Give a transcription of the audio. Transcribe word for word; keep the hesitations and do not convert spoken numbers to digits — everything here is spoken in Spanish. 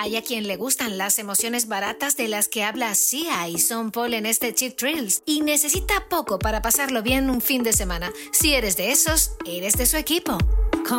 Hay a quien le gustan las emociones baratas de las que habla Sia y Sean Paul en este Cheap Thrills y necesita poco para pasarlo bien un fin de semana. Si eres de esos, eres de su equipo.